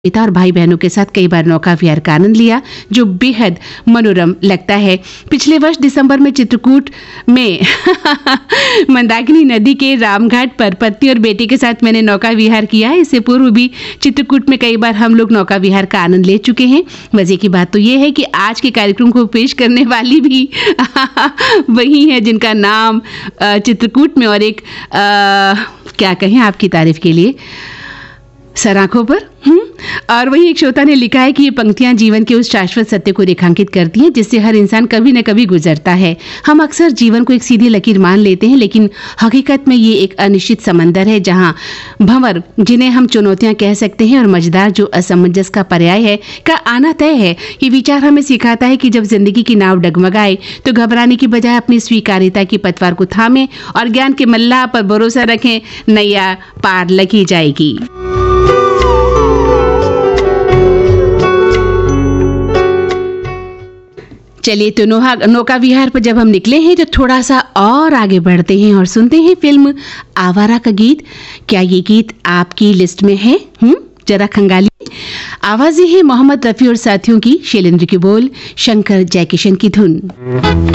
पिता और भाई बहनों के साथ कई बार नौका विहार का आनंद लिया, जो बेहद मनोरम लगता है। पिछले वर्ष दिसंबर में चित्रकूट में मंदाकिनी नदी के रामघाट पर पति और बेटे के साथ मैंने नौका विहार किया है। इससे पूर्व भी चित्रकूट में कई बार हम लोग नौका विहार का आनंद ले चुके हैं। मजे की बात तो ये है कि आज के कार्यक्रम को पेश करने वाली भी वही है जिनका नाम चित्रकूट में और एक क्या कहें आपकी तारीफ के लिए सराखों पर। और वही एक श्रोता ने लिखा है कि ये पंक्तियां जीवन के उस शाश्वत सत्य को रेखांकित करती हैं जिससे हर इंसान कभी न कभी गुजरता है। हम अक्सर जीवन को एक सीधी लकीर मान लेते हैं, लेकिन हकीकत में ये एक अनिश्चित समंदर है जहां भंवर, जिन्हें हम चुनौतियां कह सकते हैं, और मजेदार, जो असमंजस का पर्याय है, का आना तय है। ये विचार हमें सिखाता है कि जब जिंदगी की नाव डगमगाए तो घबराने की बजाय अपनी स्वीकार्यता की पतवार को थामें और ज्ञान के मल्लाह पर भरोसा रखें, नैया पार लगी जाएगी। चलिए तो नौका विहार पर जब हम निकले हैं तो थोड़ा सा और आगे बढ़ते हैं और सुनते हैं फिल्म आवारा का गीत। क्या ये गीत आपकी लिस्ट में है? जरा खंगाली। आवाजें हैं मोहम्मद रफी और साथियों की, शैलेंद्र की बोल, शंकर जयकिशन की धुन।